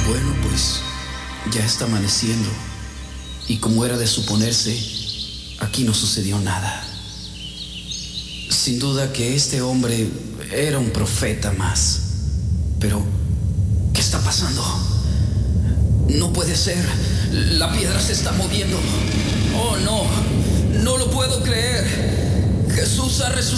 Bueno, pues ya está amaneciendo y como era de suponerse, aquí no sucedió nada. Sin duda que este hombre era un profeta más. Pero, ¿qué está pasando? No puede ser. La piedra se está moviendo. Oh, no. No lo puedo creer. Jesús ha resucitado.